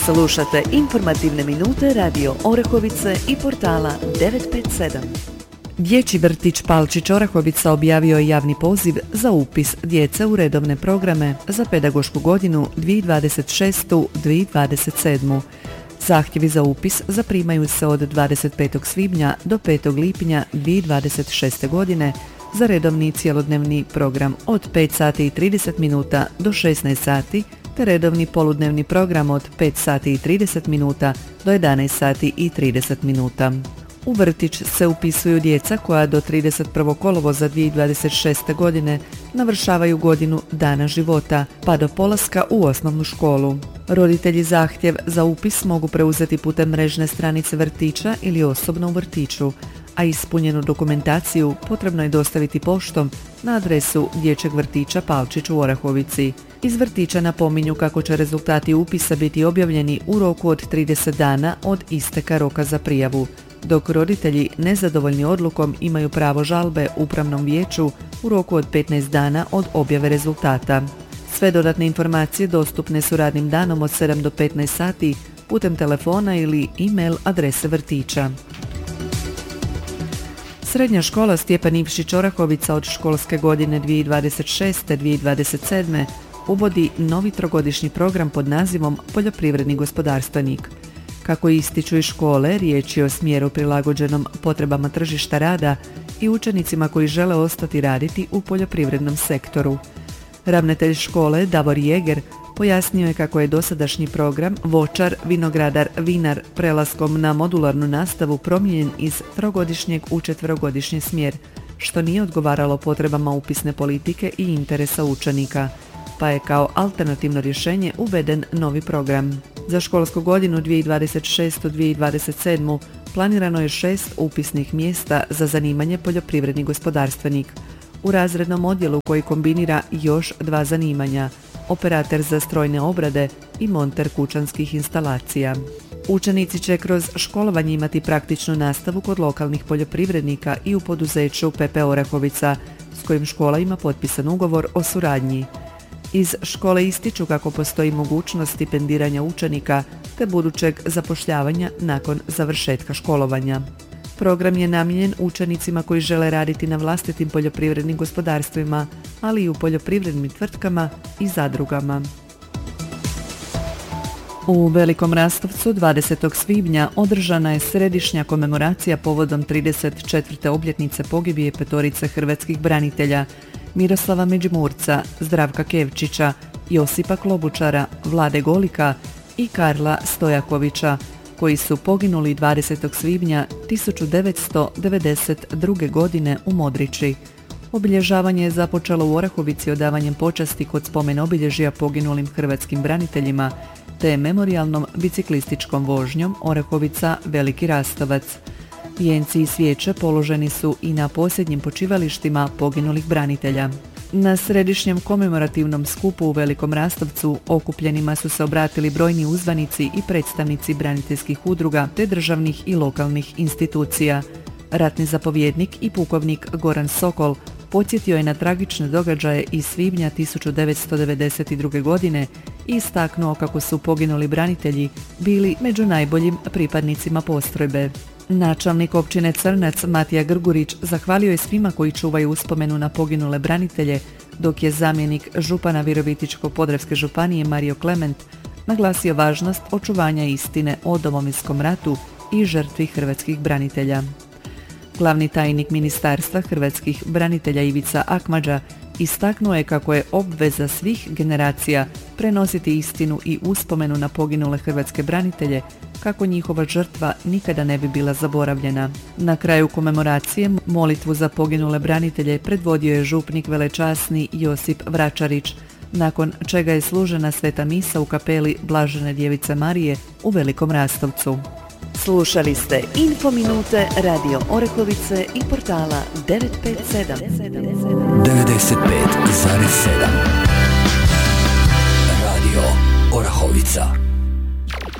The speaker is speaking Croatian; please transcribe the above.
Slušate informativne minute Radio Orahovice i portala 957. Dječji vrtić Palčić Orahovica objavio je javni poziv za upis djece u redovne programe za pedagošku godinu 2026-2027. Zahtjevi za upis zaprimaju se od 25. svibnja do 5. lipnja 2026. godine za redovni cjelodnevni program od 5 sati i 30 minuta do 16 sati te redovni poludnevni program od 5 sati i 30 minuta do 11 sati i 30 minuta. U vrtić se upisuju djeca koja do 31. kolovoza 2026. godine navršavaju godinu dana života, pa do polaska u osnovnu školu. Roditelji zahtjev za upis mogu preuzeti putem mrežne stranice vrtića ili osobno u vrtiću, a ispunjenu dokumentaciju potrebno je dostaviti poštom na adresu Dječjeg vrtića Palčić u Orahovici. Iz vrtića napominju kako će rezultati upisa biti objavljeni u roku od 30 dana od isteka roka za prijavu, dok roditelji nezadovoljni odlukom imaju pravo žalbe Upravnom vijeću u roku od 15 dana od objave rezultata. Sve dodatne informacije dostupne su radnim danom od 7 do 15 sati putem telefona ili e-mail adrese vrtića. Srednja škola Stjepan Ivšić Orahovica od školske godine 2026-2027 uvodi novi trogodišnji program pod nazivom Poljoprivredni gospodarstvenik. Kako ističu iz škole, riječ je o smjeru prilagođenom potrebama tržišta rada i učenicima koji žele ostati raditi u poljoprivrednom sektoru. Ravnatelj škole Davor Jeger pojasnio je kako je dosadašnji program voćar, vinogradar, vinar prelaskom na modularnu nastavu promijenjen iz trogodišnjeg u četverogodišnji smjer, što nije odgovaralo potrebama upisne politike i interesa učenika, pa je kao alternativno rješenje uveden novi program. Za školsku godinu 2026-2027 planirano je 6 upisnih mjesta za zanimanje poljoprivredni gospodarstvenik u razrednom odjelu koji kombinira još 2 zanimanja, operater za strojne obrade i monter kućanskih instalacija. Učenici će kroz školovanje imati praktičnu nastavu kod lokalnih poljoprivrednika i u poduzeću PP Orahovica, s kojim škola ima potpisan ugovor o suradnji. Iz škole ističu kako postoji mogućnost stipendiranja učenika te budućeg zapošljavanja nakon završetka školovanja. Program je namijenjen učenicima koji žele raditi na vlastitim poljoprivrednim gospodarstvima, ali i u poljoprivrednim tvrtkama i zadrugama. U Velikom Rastovcu 20. svibnja održana je središnja komemoracija povodom 34. obljetnice pogibije petorice hrvatskih branitelja Miroslava Međimurca, Zdravka Kevčića, Josipa Klobučara, Vlade Golika i Karla Stojakovića, koji su poginuli 20. svibnja 1992. godine u Modriči. Obilježavanje je započelo u Orahovici odavanjem počasti kod spomen obilježja poginulim hrvatskim braniteljima, te memorijalnom biciklističkom vožnjom Orahovica Veliki Rastovac. Vijenci i svijeće položeni su i na posljednjim počivalištima poginulih branitelja. Na središnjem komemorativnom skupu u Velikom Rastovcu okupljenima su se obratili brojni uzvanici i predstavnici braniteljskih udruga te državnih i lokalnih institucija. Ratni zapovjednik i pukovnik Goran Sokol podsjetio je na tragične događaje iz svibnja 1992. godine i istaknuo kako su poginuli branitelji bili među najboljim pripadnicima postrojbe. Načelnik općine Crnac Matija Grgurić zahvalio je svima koji čuvaju uspomenu na poginule branitelje, dok je zamjenik župana Virovitičko-podravske županije Mario Klement naglasio važnost očuvanja istine o Domovinskom ratu i žrtvi hrvatskih branitelja. Glavni tajnik Ministarstva hrvatskih branitelja Ivica Akmadža istaknuo je kako je obveza svih generacija prenositi istinu i uspomenu na poginule hrvatske branitelje kako njihova žrtva nikada ne bi bila zaboravljena. Na kraju komemoracije molitvu za poginule branitelje predvodio je župnik velečasni Josip Vračarić, nakon čega je služena sveta misa u kapeli Blažene Djevice Marije u Velikom Rastovcu. Slušali ste Info Minute Radio Orahovice i portala 957. 95,7 Radio Orahovica.